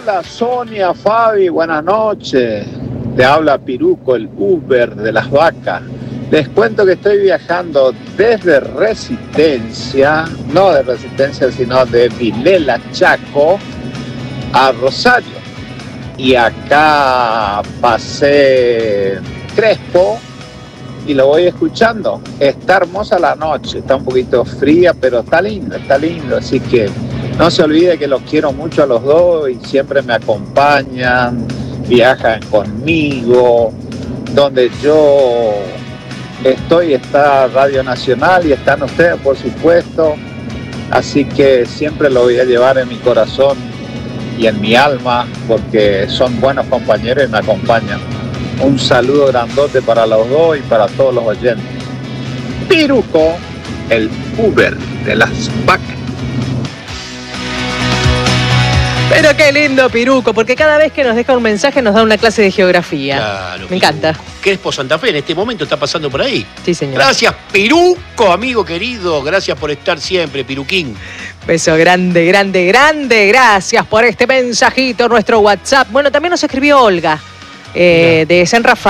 Hola Sonia, Fabi, buenas noches. Te habla Piruco, el Uber de las vacas. Les cuento que estoy viajando desde Resistencia, no de Resistencia, sino de Vilela, Chaco, a Rosario. Y acá pasé Crespo y lo voy escuchando. Está hermosa la noche, está un poquito fría, pero está lindo, así que no se olvide que los quiero mucho a los dos y siempre me acompañan, viajan conmigo. Donde yo estoy está Radio Nacional y están ustedes, por supuesto. Así que siempre lo voy a llevar en mi corazón y en mi alma porque son buenos compañeros y me acompañan. Un saludo grandote para los dos y para todos los oyentes. Piruco, el Uber de las vacas. Pero qué lindo Piruco, porque cada vez que nos deja un mensaje nos da una clase de geografía. Claro, me encanta. Crespo Santa Fe en este momento está pasando por ahí. Sí, señor. Gracias, Piruco, amigo querido. Gracias por estar siempre, Piruquín. Beso grande, grande, grande. Gracias por este mensajito, nuestro WhatsApp. Bueno, también nos escribió Olga, de San Rafael.